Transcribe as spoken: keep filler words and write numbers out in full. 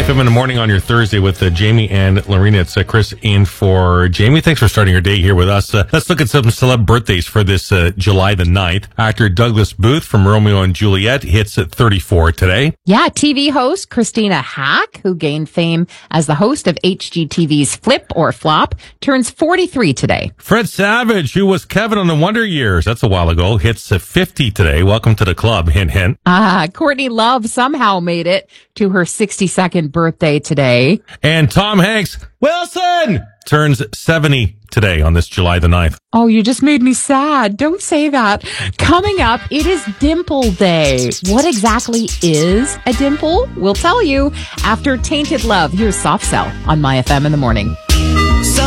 My F M in the morning on your Thursday with uh, Jamie and Lorena. It's uh, Chris in for Jamie. Thanks for starting your day here with us. Uh, let's look at some celeb birthdays for this uh, July the ninth. Actor Douglas Booth from Romeo and Juliet hits at thirty-four today. Yeah, T V host Christina Hack, who gained fame as the host of H G T V's Flip or Flop, turns forty-three today. Fred Savage, who was Kevin on the Wonder Years, that's a while ago, hits uh, fifty today. Welcome to the club, hint, hint. Ah, Courtney Love somehow made it to her sixty-second birthday today. And Tom Hanks, Wilson, turns seventy today on this July the ninth. Oh, you just made me sad. Don't say that. Coming up, it is Dimple Day. What exactly is a dimple? We'll tell you after Tainted Love. Here's Soft Cell on My F M in the morning.